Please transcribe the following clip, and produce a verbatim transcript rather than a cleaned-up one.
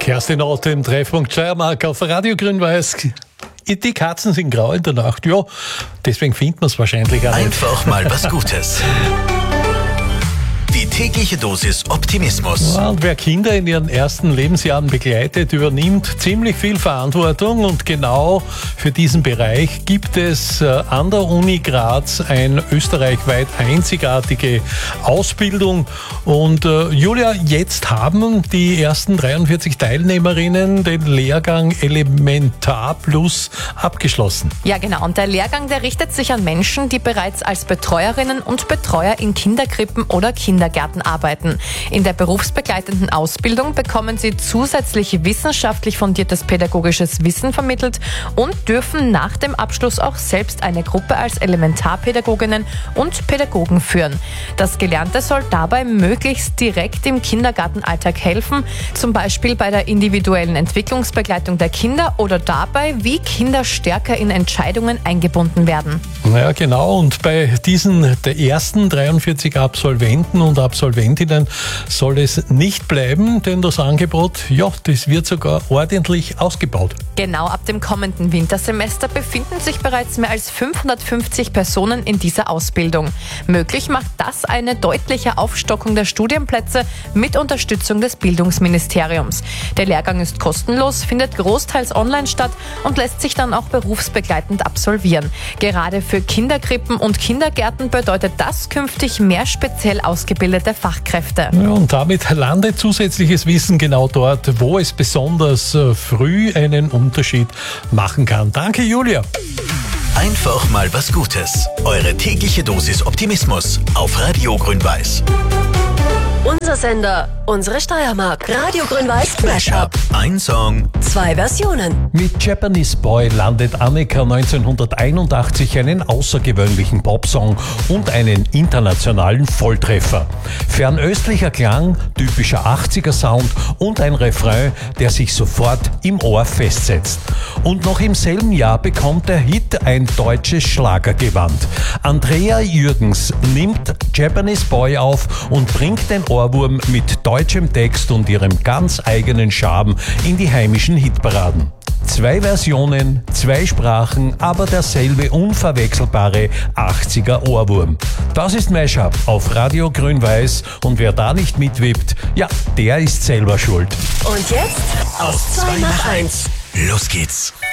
Kerstin Ott im Treffpunkt Steiermark auf Radio Grün-Weiß. Die Katzen sind grau in der Nacht, ja, deswegen findet man es wahrscheinlich auch nicht. Einfach mal was Gutes. Die tägliche Dosis Optimismus. Ja, und wer Kinder in ihren ersten Lebensjahren begleitet, übernimmt ziemlich viel Verantwortung, und genau für diesen Bereich gibt es an der Uni Graz eine österreichweit einzigartige Ausbildung. Und äh, Julia, jetzt haben die ersten dreiundvierzig Teilnehmerinnen den Lehrgang Elementar Plus abgeschlossen. Ja, genau. Und der Lehrgang, der richtet sich an Menschen, die bereits als Betreuerinnen und Betreuer in Kinderkrippen oder Kindergärten arbeiten. In der berufsbegleitenden Ausbildung bekommen sie zusätzlich wissenschaftlich fundiertes pädagogisches Wissen vermittelt und dürfen nach dem Abschluss auch selbst eine Gruppe als Elementarpädagoginnen und Pädagogen führen. Das Gelernte soll dabei möglichst direkt im Kindergartenalltag helfen, zum Beispiel bei der individuellen Entwicklungsbegleitung der Kinder oder dabei, wie Kinder stärker in Entscheidungen eingebunden werden. Ja, genau. Und bei diesen der ersten dreiundvierzig Absolventen und Absolventinnen soll es nicht bleiben, denn das Angebot, ja, das wird sogar ordentlich ausgebaut. Genau, ab dem kommenden Wintersemester befinden sich bereits mehr als fünfhundertfünfzig Personen in dieser Ausbildung. Möglich macht das eine deutliche Aufstockung der Studienplätze mit Unterstützung des Bildungsministeriums. Der Lehrgang ist kostenlos, findet großteils online statt und lässt sich dann auch berufsbegleitend absolvieren. Gerade für Kinderkrippen und Kindergärten bedeutet das künftig mehr speziell ausgebildete Fachkräfte. Ja, und damit landet zusätzliches Wissen genau dort, wo es besonders äh, früh einen Unterschied machen kann. Danke, Julia. Einfach mal was Gutes. Eure tägliche Dosis Optimismus auf Radio Grün-Weiß. Unser Sender, unsere Steiermark. Radio Grün-Weiß Mashup. Ein Song, Zwei Versionen. Mit Japanese Boy landet Annika neunzehnhunderteinundachtzig einen außergewöhnlichen Popsong und einen internationalen Volltreffer. Fernöstlicher Klang, typischer achtziger-Sound und ein Refrain, der sich sofort im Ohr festsetzt. Und noch im selben Jahr bekommt der Hit ein deutsches Schlagergewand. Andrea Jürgens nimmt Japanese Boy auf und bringt den Ohrwurm mit deutschem Text und ihrem ganz eigenen Charme in die heimischen Hitparaden. Zwei Versionen, zwei Sprachen, aber derselbe unverwechselbare achtziger Ohrwurm. Das ist Mashup auf Radio Grün-Weiß, und wer da nicht mitwippt, ja, der ist selber schuld. Und jetzt aus zwei nach eins. los geht's.